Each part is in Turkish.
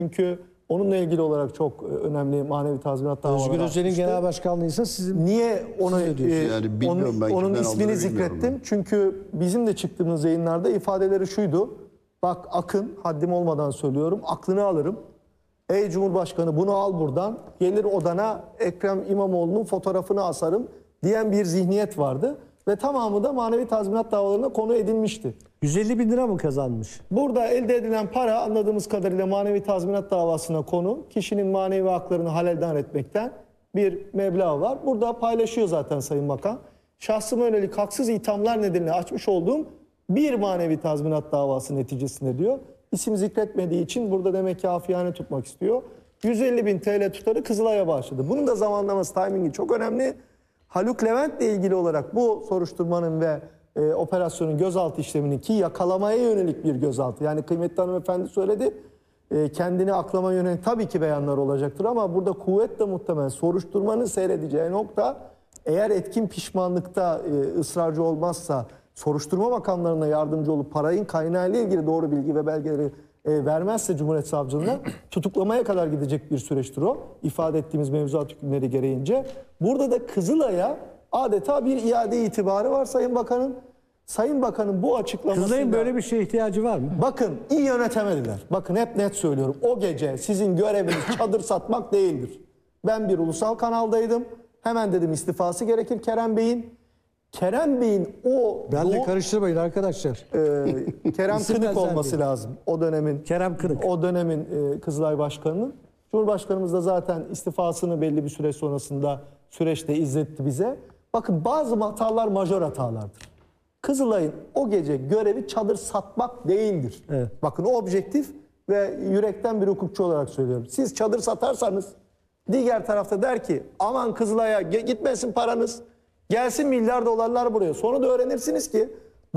Çünkü onunla ilgili olarak çok önemli manevi tazminat davaları Özgür Özel'in açmıştı. genel başkanlığıysa sizin... Niye onu Yani bilmiyorum, ben onun kimden ismini aldığını zikrettim? bilmiyorum. Çünkü bizim de çıktığımız yayınlarda ifadeleri şuydu. Bak Akın, haddim olmadan söylüyorum, aklını alırım. Ey Cumhurbaşkanı bunu al buradan, gelir odana Ekrem İmamoğlu'nun fotoğrafını asarım diyen bir zihniyet vardı. Ve tamamı da manevi tazminat davalarına konu edilmişti. 150 bin lira mı kazanmış? Burada elde edilen para anladığımız kadarıyla manevi tazminat davasına konu, kişinin manevi haklarını halelden etmekten bir meblağ var. Burada paylaşıyor zaten Sayın Bakan. Şahsıma yönelik haksız ithamlar nedeniyle açmış olduğum bir manevi tazminat davası neticesinde diyor. İsim zikretmediği için burada demek ki afiyane tutmak istiyor. 150 bin TL tutarı Kızılay'a bağışladı. Bunun da zamanlaması, timingi çok önemli. Haluk Levent'le ilgili olarak bu soruşturmanın ve operasyonun gözaltı işleminin ki yakalamaya yönelik bir gözaltı. Yani kıymetli hanımefendi söyledi. Kendini aklama yönelik tabii ki beyanlar olacaktır ama burada kuvvetle muhtemel soruşturmanın seyredeceği nokta eğer etkin pişmanlıkta ısrarcı olmazsa soruşturma makamlarına yardımcı olup parayın kaynağıyla ilgili doğru bilgi ve belgeleri vermezse Cumhuriyet Savcılığına tutuklamaya kadar gidecek bir süreçtir o. İfade ettiğimiz mevzuat hükümleri gereğince. Burada da Kızılay'a adeta bir iade itibarı var Sayın Bakan'ın. Sayın Bakan'ın bu açıklamasında... Kızılay'ın böyle bir şeye ihtiyacı var mı? Bakın iyi yönetemediler. Bakın hep net söylüyorum. O gece sizin göreviniz çadır satmak değildir. Ben bir ulusal kanaldaydım. Hemen dedim istifası gerekir Kerem Bey'in. Kerem Bey'in o... Benle karıştırmayın arkadaşlar. Kerem İsim Kınık benzerliği. olması lazım. O dönemin Kerem Kınık. O dönemin Kızılay Başkanı'nın. Cumhurbaşkanımız da zaten istifasını belli bir süre sonrasında süreçte izletti bize. Bakın bazı hatalar majör hatalardır. Kızılay'ın o gece görevi çadır satmak değildir. Evet. Bakın o objektif ve yürekten bir hukukçu olarak söylüyorum. Siz çadır satarsanız diğer tarafta der ki aman Kızılay'a gitmesin paranız. Gelsin milyar dolarlar buraya. Sonra da öğrenirsiniz ki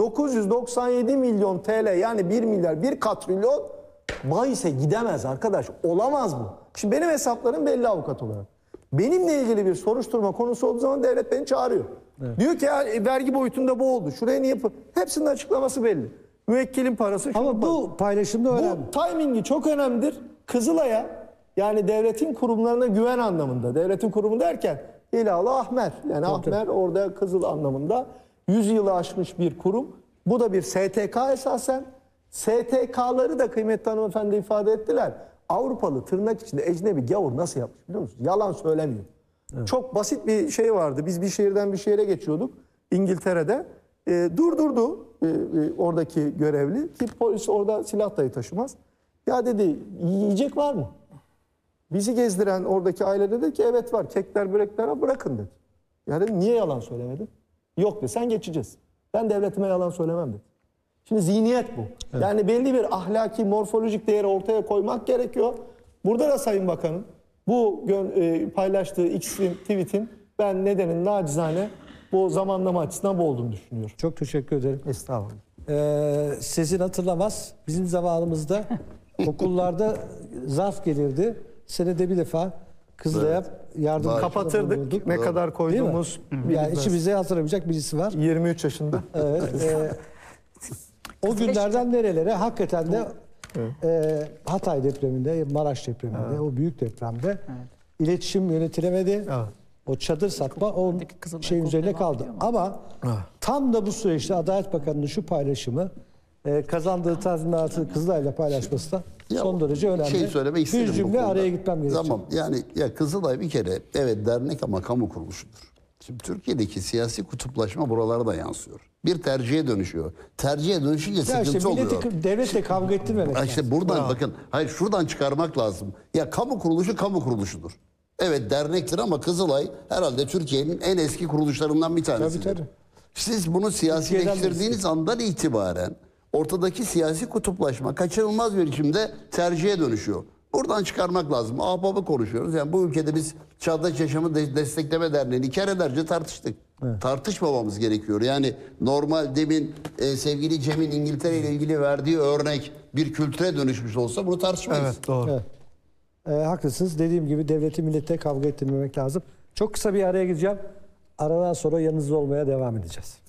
997 milyon TL yani 1 milyar 1 katrilyon bahise gidemez arkadaş. Olamaz bu. Şimdi benim hesaplarım belli avukat olarak. Benimle ilgili bir soruşturma konusu olduğu zaman devlet beni çağırıyor. Evet. Diyor ki ya, vergi boyutunda bu oldu. Şuraya niye yapın? Hepsinin açıklaması belli. Müvekkilin parası. Ama bu paylaşımda önemli. Bu timingi çok önemlidir. Kızılay'a yani devletin kurumlarına güven anlamında. Devletin kurumu derken İlahi Ahmer. Yani Ahmer orada Kızıl anlamında 100 yılı aşmış bir kurum. Bu da bir STK esasen. STK'ları da kıymetli hanımefendi ifade ettiler. Avrupalı tırnak içinde ecnebi gavur nasıl yapmış biliyor musunuz? Yalan söylemiyor. Evet. Çok basit bir şey vardı. Biz bir şehirden bir şehre geçiyorduk. İngiltere'de. Durdurdu oradaki görevli. Ki polis orada silah dahi taşımaz. Ya dedi yiyecek var mı? Bizi gezdiren oradaki aile dedi ki evet var. Kekler, börekler var bırakın dedi. Ya dedim niye yalan söylemedin? Yok dedi sen geçeceğiz. Ben devletime yalan söylemem dedi. Şimdi zihniyet bu. Evet. Yani belli bir ahlaki, morfolojik değeri ortaya koymak gerekiyor. Burada da Sayın Bakan'ın bu paylaştığı tweet'in ben nedenin nacizane bu zamanlama açısından bu olduğunu düşünüyorum. Çok teşekkür ederim. Estağfurullah. Sizin hatırlamaz. Bizim zamanımızda okullarda zarf gelirdi. Senede bir defa Kızılay'a yardım kapatırdık. bulunduk. Ne kadar koyduğumuz yani içimizde hatırlamayacak birisi var. 23 yaşında. Evet. O günlerden nerelere hakikaten de Hatay depreminde, Maraş depreminde, o büyük depremde iletişim yönetilemedi. Evet. O çadır satma o şey üzerine kaldı. Ama tam da bu süreçte Adalet Bakanı'nın şu paylaşımı kazandığı tazminatı Kızılay'la paylaşması da son derece önemli. Şey söylemek istedim. Bir cümle araya gitmem gerekiyor. Tamam yani ya Kızılay bir kere evet dernek ama kamu kuruluşudur. Şimdi Türkiye'deki siyasi kutuplaşma buralara da yansıyor. Bir tercihe dönüşüyor. Tercihe dönüşünce sıkıntı oluyor. Devletle kavga ettirmemek lazım. İşte buradan bakın. Hayır şuradan çıkarmak lazım. Ya kamu kuruluşu kamu kuruluşudur. Evet dernektir ama Kızılay herhalde Türkiye'nin en eski kuruluşlarından bir tanesidir. Tabii. Siz bunu siyasileştirdiğiniz andan itibaren ortadaki siyasi kutuplaşma kaçınılmaz bir biçimde tercihe dönüşüyor. Buradan çıkarmak lazım. Ahbabı konuşuyoruz. Yani bu ülkede biz Çağdaş Yaşamı Destekleme Derneği'ni kerelerce tartıştık. Evet. Tartışmamamız gerekiyor. Yani normal demin sevgili Cem'in İngiltere ile ilgili verdiği örnek bir kültüre dönüşmüş olsa bunu tartışmayız. Evet doğru. Evet. Haklısınız. Dediğim gibi devleti millete kavga ettirmemek lazım. Çok kısa bir araya gideceğim. Aradan sonra yanınızda olmaya devam edeceğiz.